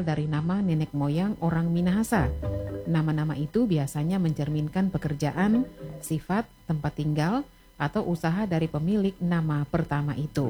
berasal dari nama nenek moyang orang Minahasa. Nama-nama itu biasanya mencerminkan pekerjaan, sifat, tempat tinggal, atau usaha dari pemilik nama pertama itu.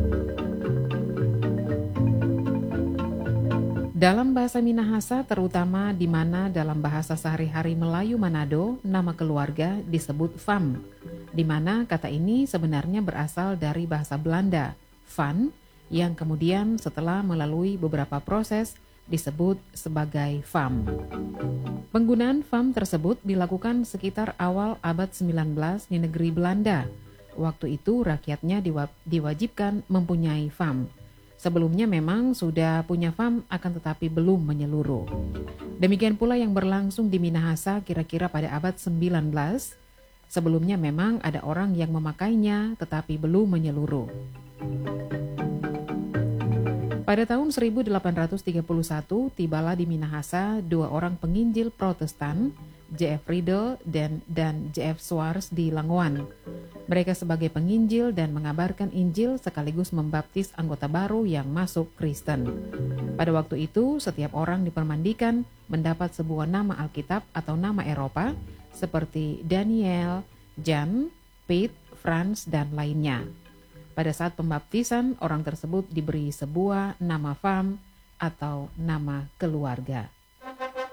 Dalam bahasa Minahasa, terutama di mana dalam bahasa sehari-hari Melayu Manado, nama keluarga disebut fam, di mana kata ini sebenarnya berasal dari bahasa Belanda, van, yang kemudian setelah melalui beberapa proses disebut sebagai fam. Penggunaan fam tersebut dilakukan sekitar awal abad 19 di negeri Belanda. Waktu itu rakyatnya diwajibkan mempunyai fam. Sebelumnya memang sudah punya fam akan tetapi belum menyeluruh. Demikian pula yang berlangsung di Minahasa kira-kira pada abad 19. Sebelumnya memang ada orang yang memakainya tetapi belum menyeluruh. Pada tahun 1831 tibalah di Minahasa dua orang penginjil Protestan, J.F. Riddle dan J.F. Swartz di Langowan. Mereka sebagai penginjil dan mengabarkan Injil sekaligus membaptis anggota baru yang masuk Kristen. Pada waktu itu, setiap orang dipermandikan mendapat sebuah nama Alkitab atau nama Eropa seperti Daniel, Jan, Pete, Franz, dan lainnya. Pada saat pembaptisan, orang tersebut diberi sebuah nama fam atau nama keluarga.